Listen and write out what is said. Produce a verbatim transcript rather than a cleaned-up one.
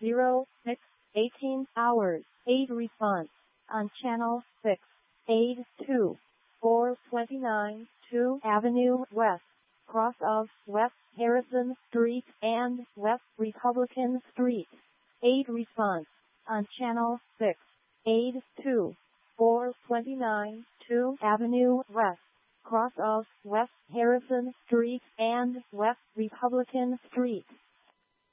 zero six eighteen hours. Aid response on channel six. Aid two four twenty-nine two Avenue West, cross of West Harrison Street and West Republican Street. Aid response on channel six. Aid two four twenty-nine two Avenue West, cross of West Harrison Street and West Republican Street.